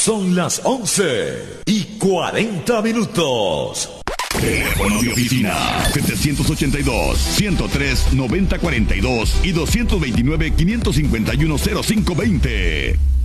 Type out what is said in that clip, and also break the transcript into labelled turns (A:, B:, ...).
A: Son las 11:40.
B: Teléfono de oficina 782-103-9042 y 229-551-0520.